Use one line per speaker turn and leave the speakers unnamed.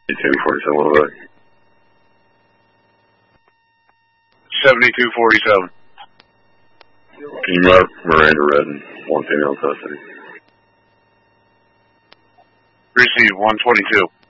7247, what about?
7247.
Can you mark Miranda Red and one female custody?
Receive 122.